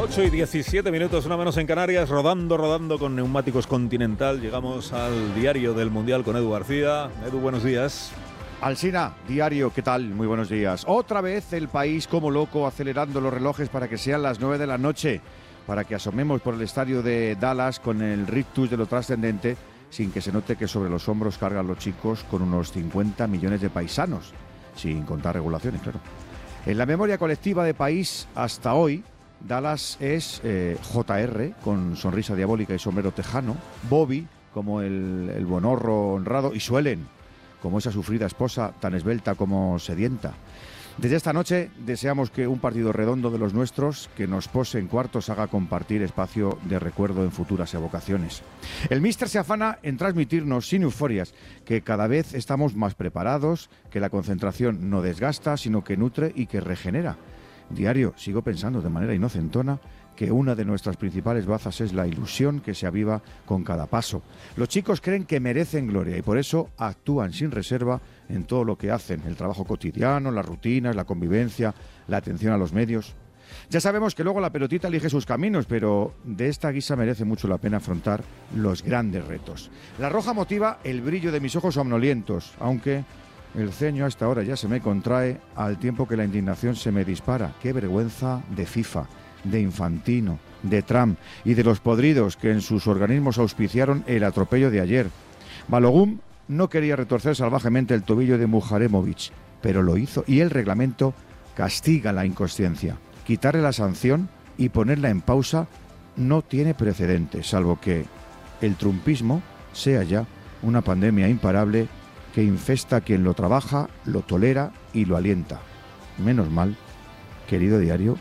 8:17, una menos en Canarias, rodando con Neumáticos Continental. Llegamos al diario del Mundial con Edu García. Edu, buenos días. Alsina, diario, ¿qué tal? Muy buenos días. Otra vez el país como loco acelerando los relojes para que sean las 9 de la noche, para que asomemos por el estadio de Dallas con el rictus de lo trascendente, sin que se note que sobre los hombros cargan los chicos con unos 50 millones de paisanos, sin contar regulaciones, claro. En la memoria colectiva de país hasta hoy, Dallas es JR, con sonrisa diabólica y sombrero tejano, Bobby, como el buenorro honrado, y Suelen, como esa sufrida esposa tan esbelta como sedienta. Desde esta noche deseamos que un partido redondo de los nuestros, que nos pose en cuartos, haga compartir espacio de recuerdo en futuras evocaciones. El míster se afana en transmitirnos sin euforias que cada vez estamos más preparados, que la concentración no desgasta, sino que nutre y que regenera. Diario, sigo pensando de manera inocentona que una de nuestras principales bazas es la ilusión que se aviva con cada paso. Los chicos creen que merecen gloria y por eso actúan sin reserva en todo lo que hacen, el trabajo cotidiano, las rutinas, la convivencia, la atención a los medios. Ya sabemos que luego la pelotita elige sus caminos, pero de esta guisa merece mucho la pena afrontar los grandes retos. La roja motiva el brillo de mis ojos somnolientos, aunque el ceño a esta hora ya se me contrae al tiempo que la indignación se me dispara. ¡Qué vergüenza de FIFA, de Infantino, de Trump y de los podridos que en sus organismos auspiciaron el atropello de ayer! Balogun no quería retorcer salvajemente el tobillo de Mujaremovic, pero lo hizo y el reglamento castiga la inconsciencia. Quitarle la sanción y ponerla en pausa no tiene precedentes, salvo que el trumpismo sea ya una pandemia imparable que infesta a quien lo trabaja, lo tolera y lo alienta. Menos mal, querido diario,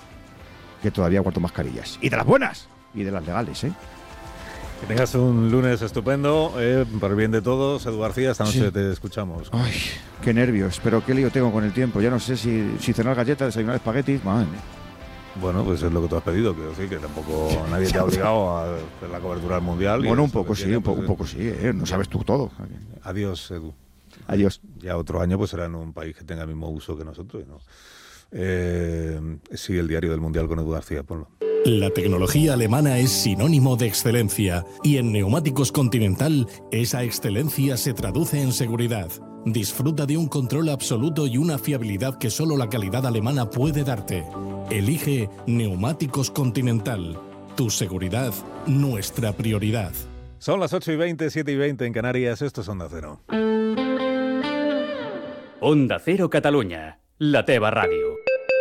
que todavía guardo mascarillas. Y de las buenas, y de las legales, ¿eh? Que tengas un lunes estupendo, por el bien de todos. Edu García, esta noche te escuchamos. Ay, qué nervios, pero qué lío tengo con el tiempo. Ya no sé si cenar galletas, desayunar espaguetis, madre mía. Bueno, pues es lo que tú has pedido, que tampoco nadie te ha obligado a hacer la cobertura del Mundial. Bueno, un poco sí, un poco sí, no sabes tú todo. Adiós, Edu. Adiós. Ya otro año pues será en un país que tenga el mismo uso que nosotros, ¿no? Sí, el diario del Mundial con Edu García, ponlo. La tecnología alemana es sinónimo de excelencia y en Neumáticos Continental esa excelencia se traduce en seguridad. Disfruta de un control absoluto y una fiabilidad que solo la calidad alemana puede darte. Elige Neumáticos Continental. Tu seguridad, nuestra prioridad. Son las 8:20, 7:20 en Canarias. Esto es Onda Cero. Onda Cero Catalunya, la teva ràdio.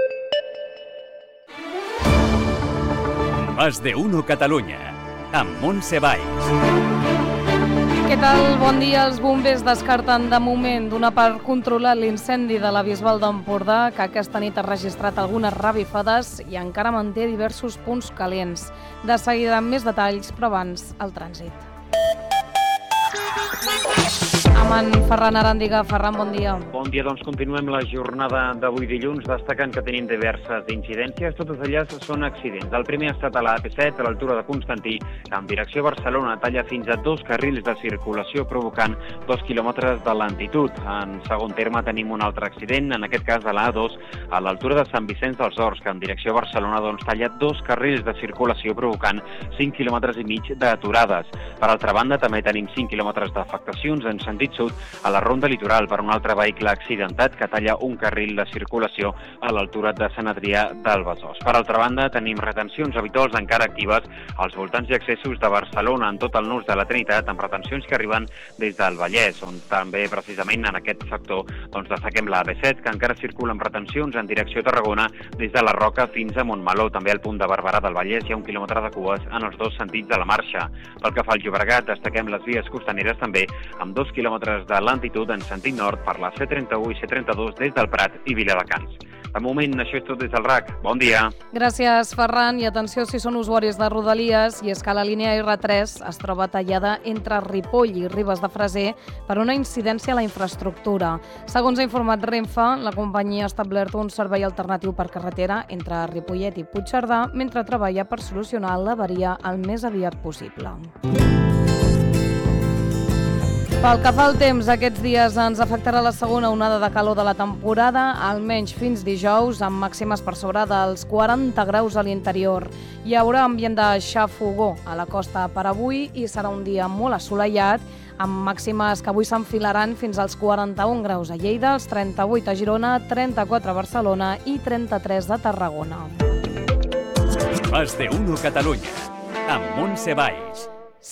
Más de uno Catalunya, amb Montse Valls. Què tal? Bon dia. Els bombers descarten de moment donar per controlar l'incendi de la Bisbal d'Empordà, que aquesta nit ha registrat algunes revifades i encara manté diversos punts calents. De seguida, amb més detalls, però abans, el trànsit. Amb en Ferran Arandiga. Ferran, bon dia. Bon dia, doncs continuem la jornada d'avui dilluns destacant que tenim diverses incidències. Totes elles són accidents. El primer ha estat a la AP7, a l'altura de Constantí, en direcció a Barcelona, talla fins a 2 carrils de circulació, provocant 2 quilòmetres de lentitud. En segon terme tenim un altre accident, en aquest cas a la A2, a l'altura de Sant Vicenç dels Horts, que en direcció a Barcelona talla 2 carrils de circulació, provocant 5 quilòmetres i mig d'aturades. Per altra banda, també tenim 5 quilòmetres d'afectacions en sentit sud a la ronda litoral per un altre vehicle accidentat que talla un carril de circulació a l'altura de Sant Adrià del Besòs. Per altra banda, tenim retencions habituals encara actives als voltants i accessos de Barcelona en tot el nus de la Trinitat, amb retencions que arriben des del Vallès, on també precisament en aquest sector destaquem la AP7, que encara circula amb retencions en direcció a Tarragona des de la Roca fins a Montmeló. També al punt de Barberà del Vallès hi ha 1 quilòmetre de cues en els dos sentits de la marxa. Pel que fa al Llobregat, destaquem les vies costaneres també amb 2 quilòmetres de lentitud en sentit nord per la C31 i C32 des del Prat i Viladecans. De moment, això és tot des del RAC. Bon dia. Gràcies, Ferran. I atenció si són usuaris de Rodalies, i és que la línia R3 es troba tallada entre Ripoll i Ribes de Freser per una incidència a la infraestructura. Segons ha informat Renfe, la companyia ha establert un servei alternatiu per carretera entre Ripollet i Puigcerdà mentre treballa per solucionar l'avaria el més aviat possible. Pel que fa al temps, aquests dies ens afectarà la segona onada de calor de la temporada, almenys fins dijous, amb màximes per sobre dels 40 graus a l'interior. Hi haurà ambient de xafogó a la costa per avui i serà un dia molt assolellat, amb màximes que avui s'enfilaran fins als 41 graus a Lleida, els 38 a Girona, 34 a Barcelona i 33 a Tarragona. Más de uno Catalunya, amb Montse Valls.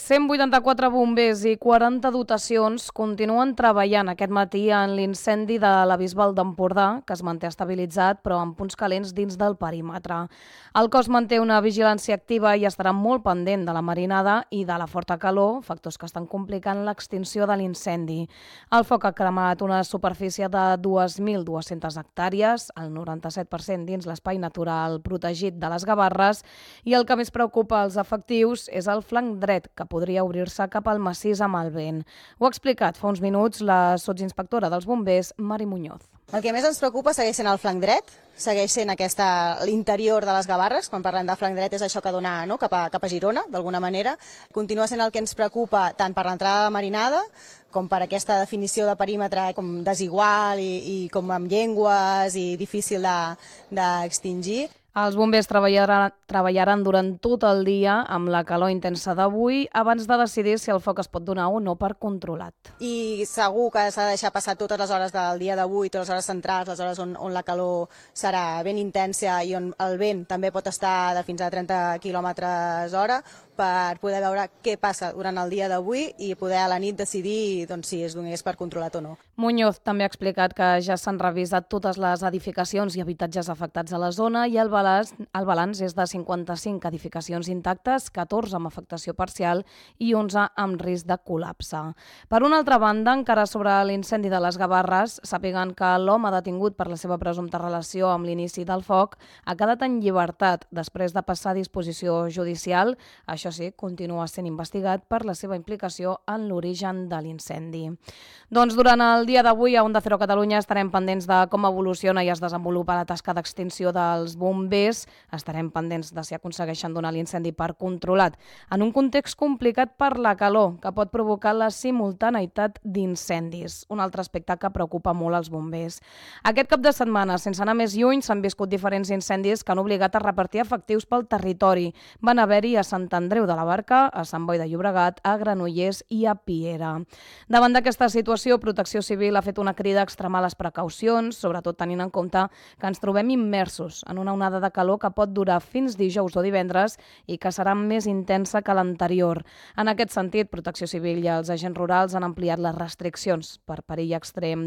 184 bombers i 40 dotacions continuen treballant aquest matí en l'incendi de la Bisbal d'Empordà, que es manté estabilitzat, però amb punts calents dins del perímetre. El cos manté una vigilància activa i estarà molt pendent de la marinada i de la forta calor, factors que estan complicant l'extinció de l'incendi. El foc ha cremat una superfície de 2.200 hectàrees, el 97% dins l'espai natural protegit de les Gavarres, i el que més preocupa als efectius és el flanc dret, que podria obrir-se cap al massís amb el vent. Ho ha explicat fa uns minuts la sotsinspectora dels bombers, Mari Muñoz. El que més ens preocupa segueix sent el flanc dret, segueix sent l'interior de les Gavarres. Quan parlem de flanc dret és això que dona cap a Girona, d'alguna manera. Continua sent el que ens preocupa tant per l'entrada de marinada com per aquesta definició de perímetre com desigual i com amb llengües i difícil d'extingir. Els bombers treballaran durant tot el dia amb la calor intensa d'avui abans de decidir si el foc es pot donar o no per controlat. I segur que s'ha de deixar passar totes les hores del dia d'avui, totes les hores centrals, les hores on la calor serà ben intensa i on el vent també pot estar de fins a 30 km/h, per poder veure què passa durant el dia d'avui i poder a la nit decidir si es donés per controlat o no. Muñoz també ha explicat que ja s'han revisat totes les edificacions i habitatges afectats a la zona i el balanç és de 55 edificacions intactes, 14 amb afectació parcial i 11 amb risc de col·lapse. Per una altra banda, encara sobre l'incendi de les Gavarres, sàpiguen que l'home detingut per la seva presumpta relació amb l'inici del foc ha quedat en llibertat després de passar a disposició judicial. Això sí, continua sent investigat per la seva implicació en l'origen de l'incendi. Doncs durant el dia d'avui a Onda Cero Catalunya estarem pendents de com evoluciona i es desenvolupa la tasca d'extinció dels bombers. Estarem pendents de si aconsegueixen donar l'incendi per controlat en un context complicat per la calor que pot provocar la simultaneïtat d'incendis, un altre aspecte que preocupa molt els bombers. Aquest cap de setmana, sense anar més lluny, s'han viscut diferents incendis que han obligat a repartir efectius pel territori. Van haver-hi a Sant Andreu de la Barca, a Sant Boi de Llobregat, a Granollers i a Piera. Davant d'aquesta situació, Protecció Civil ha fet una crida a extremar les precaucions, sobretot tenint en compte que ens trobem immersos en una onada de calor que pot durar fins dijous o divendres i que serà més intensa que l'anterior. En aquest sentit, Protecció Civil i els agents rurals han ampliat les restriccions per perill extrem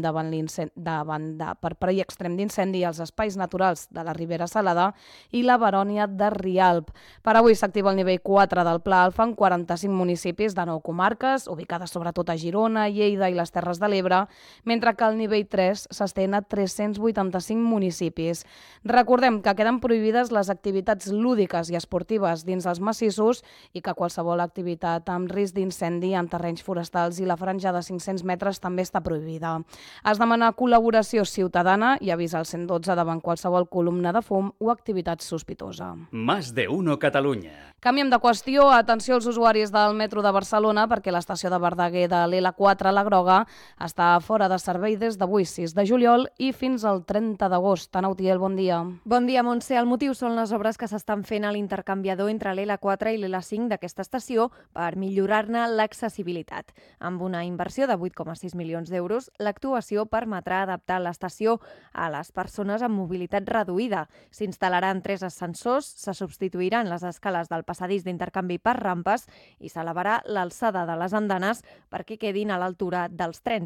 d'incendi als espais naturals de la Ribera Salada i la Barònia de Rialb. Per avui s'activa el nivell 4 del Pla Alfa en 45 municipis de 9 comarques, ubicades sobretot a Girona, Lleida i les Terres de l'Ebre, mentre que el nivell 3 s'estén a 385 municipis. Recordem que queden prohibides les activitats lúdiques i esportives dins els massissos i que qualsevol activitat amb risc d'incendi en terrenys forestals i la franja de 500 metres també està prohibida. Es demana col·laboració ciutadana i avisa al 112 davant qualsevol columna de fum o activitat sospitosa. Más de uno Catalunya. Canviem de qüestió. Atenció als usuaris del metro de Barcelona perquè l'estació de Verdaguer de l'L4, la Groga, està fora de servei des d'avui 6 de juliol i fins al 30 d'agost. Ana Utiel, bon dia. Bon dia, Montse. El motiu són les obres que s'estan fent a l'intercanviador entre l'L4 i l'L5 d'aquesta estació per millorar-ne l'accessibilitat. Amb una inversió de 8,6 milions d'euros, l'actuació permetrà adaptar l'estació a les persones amb mobilitat reduïda. S'instal·laran 3 ascensors, se substituiran les escales del passadís d'intercanvi per rampes i s'elevarà l'alçada de les andanes perquè quedin a l'altura dels trens.